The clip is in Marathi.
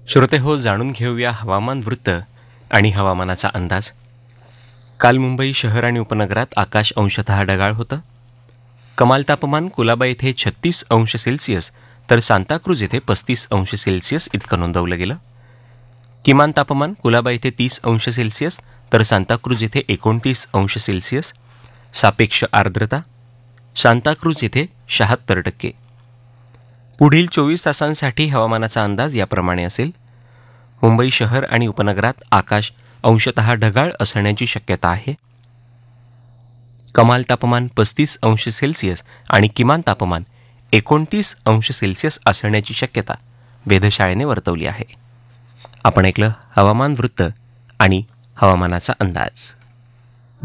श्रोते हो, जाणून घेऊया हवामान वृत्त आणि हवामानाचा अंदाज. काल मुंबई शहर आणि उपनगरात आकाश अंशतः ढगाळ होतं. कमाल तापमान कुलाबा येथे 36 अंश सेल्सिअस तर सांताक्रूज येथे 35 अंश सेल्सिअस इतकं नोंदवलं गेलं. किमान तापमान कुलाबा येथे 30 अंश सेल्सिअस तर सांताक्रूज येथे 29 अंश सेल्सिअस. सापेक्ष आर्द्रता सांताक्रूज येथे 76%. पुढील 24 तासांसाठी हवामानाचा अंदाज याप्रमाणे असेल. मुंबई शहर आणि उपनगरात आकाश अंशतः ढगाळ असण्याची शक्यता आहे. कमाल तापमान 35 अंश सेल्सिअस आणि किमान तापमान 29 अंश सेल्सिअस असण्याची शक्यता वेधशाळेने वर्तवली आहे. आपण ऐकलं हवामान वृत्त आणि हवामानाचा अंदाज.